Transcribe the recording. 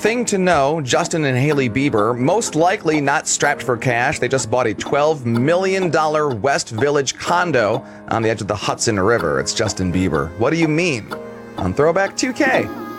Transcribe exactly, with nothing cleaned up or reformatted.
thing to know, Justin and Hailey Bieber, most likely not strapped for cash. They just bought a twelve million dollars West Village condo on the edge of the Hudson River. It's Justin Bieber. What do you mean? On Throwback two K.